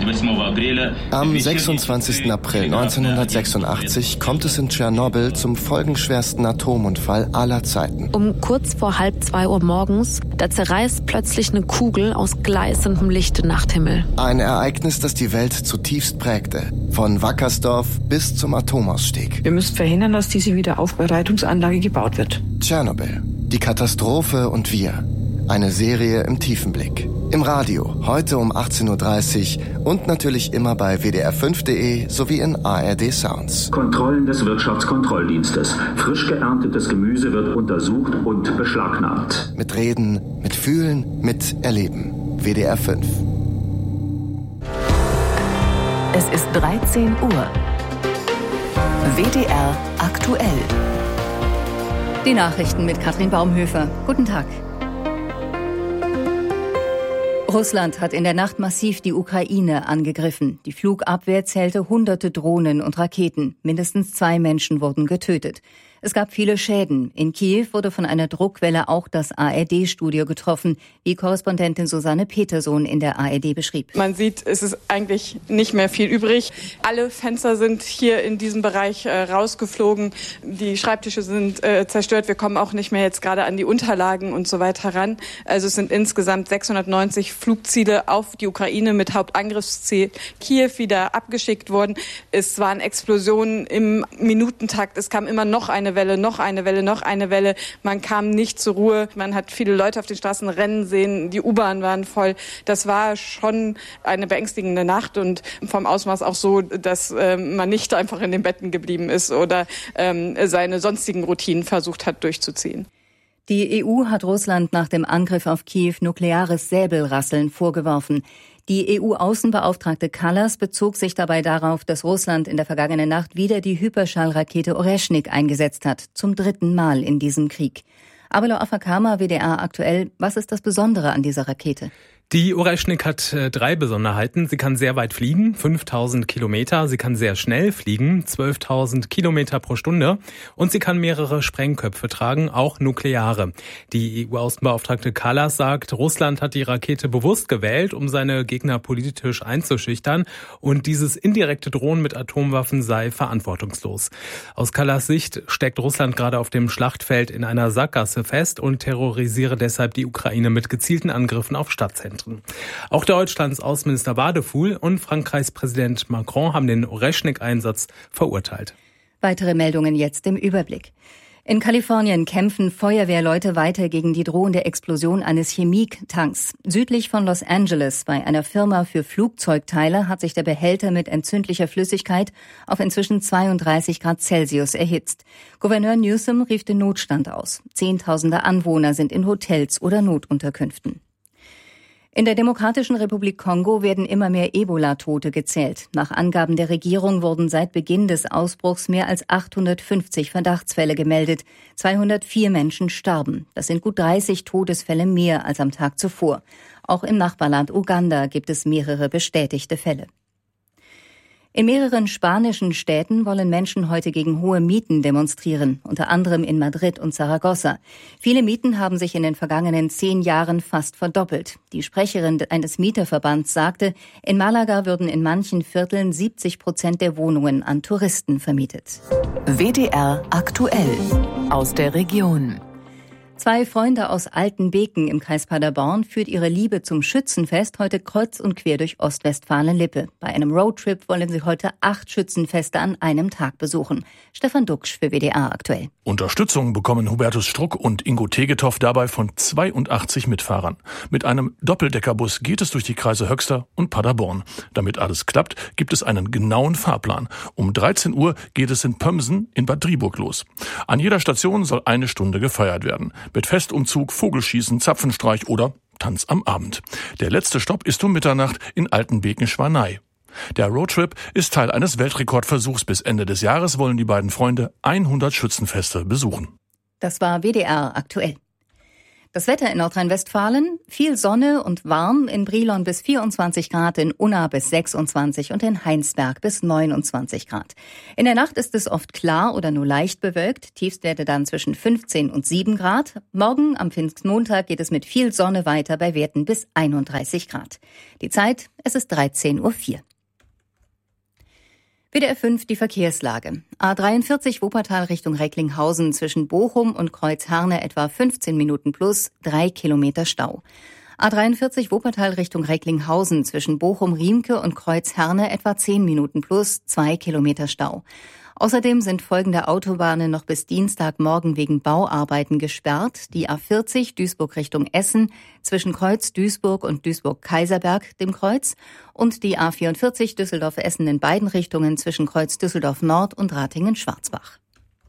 Am 26. April 1986 kommt es in Tschernobyl zum folgenschwersten Atomunfall aller Zeiten. Um kurz vor 1:30 Uhr morgens, da zerreißt plötzlich eine Kugel aus gleißendem Licht den Nachthimmel. Ein Ereignis, das die Welt zutiefst prägte. Von Wackersdorf bis zum Atomausstieg. Wir müssen verhindern, dass diese Wiederaufbereitungsanlage gebaut wird. Tschernobyl. Die Katastrophe und wir. Eine Serie im Tiefenblick. Im Radio, heute um 18:30 Uhr und natürlich immer bei wdr5.de sowie in ARD Sounds. Kontrollen des Wirtschaftskontrolldienstes. Frisch geerntetes Gemüse wird untersucht und beschlagnahmt. Mit Reden, mit Fühlen, mit Erleben. WDR 5. Es ist 13 Uhr. WDR aktuell. Die Nachrichten mit Katrin Baumhöfer. Guten Tag. Russland hat in der Nacht massiv die Ukraine angegriffen. Die Flugabwehr zählte hunderte Drohnen und Raketen. Mindestens 2 Menschen wurden getötet. Es gab viele Schäden. In Kiew wurde von einer Druckwelle auch das ARD-Studio getroffen, wie Korrespondentin Susanne Petersohn in der ARD beschrieb. Man sieht, es ist eigentlich nicht mehr viel übrig. Alle Fenster sind hier in diesem Bereich rausgeflogen. Die Schreibtische sind zerstört. Wir kommen auch nicht mehr jetzt gerade an die Unterlagen und so weiter ran. Also es sind insgesamt 690 Flugziele auf die Ukraine mit Hauptangriffsziel Kiew wieder abgeschickt worden. Es waren Explosionen im Minutentakt. Es kam immer noch eine Welle, noch eine Welle, noch eine Welle. Man kam nicht zur Ruhe. Man hat viele Leute auf den Straßen rennen sehen. Die U-Bahn waren voll. Das war schon eine beängstigende Nacht und vom Ausmaß auch so, dass man nicht einfach in den Betten geblieben ist oder seine sonstigen Routinen versucht hat durchzuziehen. Die EU hat Russland nach dem Angriff auf Kiew nukleares Säbelrasseln vorgeworfen. Die EU-Außenbeauftragte Kallas bezog sich dabei darauf, dass Russland in der vergangenen Nacht wieder die Hyperschallrakete Oreschnik eingesetzt hat, zum 3. Mal in diesem Krieg. Abelo Afakama, WDR aktuell, was ist das Besondere an dieser Rakete? Die Oreschnik hat 3 Besonderheiten. Sie kann sehr weit fliegen, 5000 Kilometer. Sie kann sehr schnell fliegen, 12.000 Kilometer pro Stunde. Und sie kann mehrere Sprengköpfe tragen, auch nukleare. Die EU-Außenbeauftragte Kallas sagt, Russland hat die Rakete bewusst gewählt, um seine Gegner politisch einzuschüchtern. Und dieses indirekte Drohen mit Atomwaffen sei verantwortungslos. Aus Kallas Sicht steckt Russland gerade auf dem Schlachtfeld in einer Sackgasse fest und terrorisiere deshalb die Ukraine mit gezielten Angriffen auf Stadtzentren. Auch Deutschlands Außenminister Wadefuhl und Frankreichs Präsident Macron haben den Oreschnik-Einsatz verurteilt. Weitere Meldungen jetzt im Überblick. In Kalifornien kämpfen Feuerwehrleute weiter gegen die drohende Explosion eines Chemietanks. Südlich von Los Angeles bei einer Firma für Flugzeugteile hat sich der Behälter mit entzündlicher Flüssigkeit auf inzwischen 32 Grad Celsius erhitzt. Gouverneur Newsom rief den Notstand aus. Zehntausende Anwohner sind in Hotels oder Notunterkünften. In der Demokratischen Republik Kongo werden immer mehr Ebola-Tote gezählt. Nach Angaben der Regierung wurden seit Beginn des Ausbruchs mehr als 850 Verdachtsfälle gemeldet. 204 Menschen starben. Das sind gut 30 Todesfälle mehr als am Tag zuvor. Auch im Nachbarland Uganda gibt es mehrere bestätigte Fälle. In mehreren spanischen Städten wollen Menschen heute gegen hohe Mieten demonstrieren, unter anderem in Madrid und Saragossa. Viele Mieten haben sich in den vergangenen 10 Jahren fast verdoppelt. Die Sprecherin eines Mieterverbands sagte, in Malaga würden in manchen Vierteln 70% der Wohnungen an Touristen vermietet. WDR aktuell aus der Region. 2 Freunde aus Altenbeken im Kreis Paderborn führt ihre Liebe zum Schützenfest heute kreuz und quer durch Ostwestfalen-Lippe. Bei einem Roadtrip wollen sie heute 8 Schützenfeste an einem Tag besuchen. Stefan Duxch für WDR aktuell. Unterstützung bekommen Hubertus Struck und Ingo Tegetow dabei von 82 Mitfahrern. Mit einem Doppeldeckerbus geht es durch die Kreise Höxter und Paderborn. Damit alles klappt, gibt es einen genauen Fahrplan. Um 13 Uhr geht es in Pömsen in Bad Driburg los. An jeder Station soll 1 Stunde gefeiert werden. Mit Festumzug, Vogelschießen, Zapfenstreich oder Tanz am Abend. Der letzte Stopp ist um Mitternacht in Altenbeken-Schwanei. Der Roadtrip ist Teil eines Weltrekordversuchs. Bis Ende des Jahres wollen die beiden Freunde 100 Schützenfeste besuchen. Das war WDR aktuell. Das Wetter in Nordrhein-Westfalen, viel Sonne und warm, in Brilon bis 24 Grad, in Unna bis 26 und in Heinsberg bis 29 Grad. In der Nacht ist es oft klar oder nur leicht bewölkt, Tiefstwerte dann zwischen 15 und 7 Grad. Morgen am Pfingstmontag geht es mit viel Sonne weiter bei Werten bis 31 Grad. Die Zeit, es ist 13:04 Uhr. WDR 5 die Verkehrslage. A43 Wuppertal Richtung Recklinghausen zwischen Bochum und Kreuz-Herne etwa 15 Minuten plus, 3 Kilometer Stau. A43 Wuppertal Richtung Recklinghausen zwischen Bochum-Riemke und Kreuz-Herne etwa 10 Minuten plus, 2 Kilometer Stau. Außerdem sind folgende Autobahnen noch bis Dienstagmorgen wegen Bauarbeiten gesperrt. Die A40 Duisburg Richtung Essen zwischen Kreuz Duisburg und Duisburg-Kaiserberg, dem Kreuz. Und die A44 Düsseldorf-Essen in beiden Richtungen zwischen Kreuz Düsseldorf Nord und Ratingen-Schwarzbach.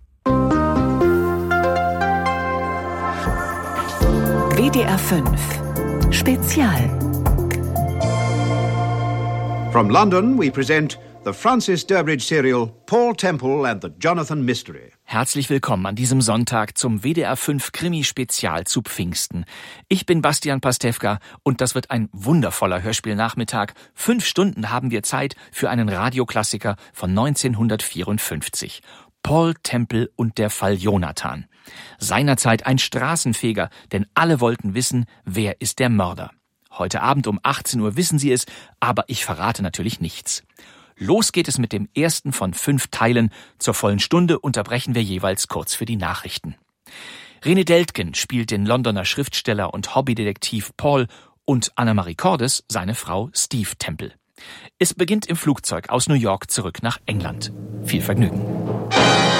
WDR 5 Spezial. From London we present the Francis Durbridge serial Paul Temple and the Jonathan Mystery. Herzlich willkommen an diesem Sonntag zum WDR 5 Krimi-Spezial zu Pfingsten. Ich bin Bastian Pastewka und das wird ein wundervoller Hörspielnachmittag. 5 Stunden haben wir Zeit für einen Radioklassiker von 1954. Paul Temple und der Fall Jonathan. Seinerzeit ein Straßenfeger, denn alle wollten wissen, wer ist der Mörder. Heute Abend um 18 Uhr wissen Sie es, aber ich verrate natürlich nichts. Los geht es mit dem ersten von 5 Teilen. Zur vollen Stunde unterbrechen wir jeweils kurz für die Nachrichten. René Deltgen spielt den Londoner Schriftsteller und Hobbydetektiv Paul und Anna-Marie Cordes seine Frau Steve Temple. Es beginnt im Flugzeug aus New York zurück nach England. Viel Vergnügen.